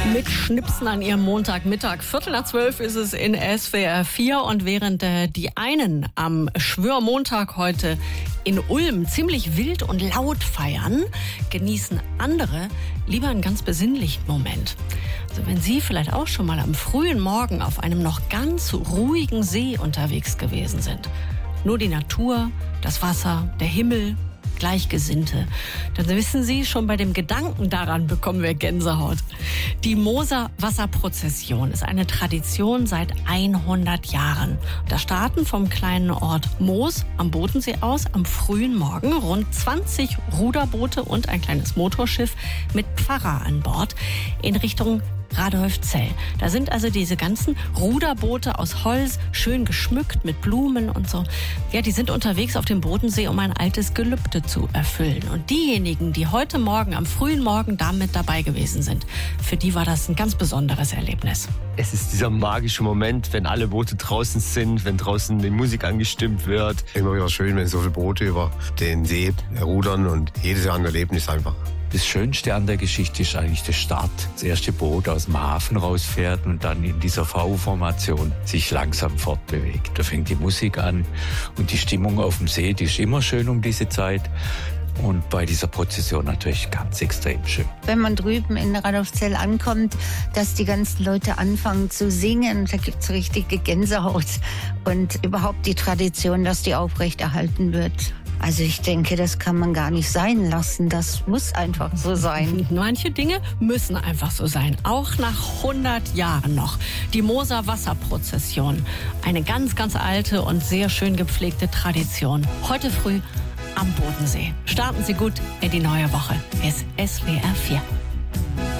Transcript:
Mit Schnipsen an ihrem Montagmittag. 11:45 ist es in SWR 4. Und während die einen am Schwörmontag heute in Ulm ziemlich wild und laut feiern, genießen andere lieber einen ganz besinnlichen Moment. Also wenn Sie vielleicht auch schon mal am frühen Morgen auf einem noch ganz ruhigen See unterwegs gewesen sind. Nur die Natur, das Wasser, der Himmel, Gleichgesinnte. Dann wissen Sie, schon bei dem Gedanken daran bekommen wir Gänsehaut. Die Moser Wasserprozession ist eine Tradition seit 100 Jahren. Da starten vom kleinen Ort Moos am Bodensee aus am frühen Morgen rund 20 Ruderboote und ein kleines Motorschiff mit Pfarrer an Bord in Richtung Radolfzell. Da sind also diese ganzen Ruderboote aus Holz, schön geschmückt mit Blumen und so. Ja, die sind unterwegs auf dem Bodensee, um ein altes Gelübde zu erfüllen. Und diejenigen, die heute Morgen, am frühen Morgen damit dabei gewesen sind, für die war das ein ganz besonderes Erlebnis. Es ist dieser magische Moment, wenn alle Boote draußen sind, wenn draußen die Musik angestimmt wird. Immer wieder schön, wenn so viele Boote über den See rudern und jedes Jahr ein Erlebnis einfach. Das Schönste an der Geschichte ist eigentlich der Start. Das erste Boot aus dem Hafen rausfährt und dann in dieser V-Formation sich langsam fortbewegt. Da fängt die Musik an und die Stimmung auf dem See, die ist immer schön um diese Zeit. Und bei dieser Prozession natürlich ganz extrem schön. Wenn man drüben in Radolfzell ankommt, dass die ganzen Leute anfangen zu singen, da gibt's richtige Gänsehaut. Und überhaupt die Tradition, dass die aufrechterhalten wird. Also ich denke, das kann man gar nicht sein lassen. Das muss einfach so sein. Manche Dinge müssen einfach so sein. Auch nach 100 Jahren noch. Die Moser Wasserprozession. Eine ganz, ganz alte und sehr schön gepflegte Tradition. Heute früh am Bodensee. Starten Sie gut in die neue Woche. Es SWR 4.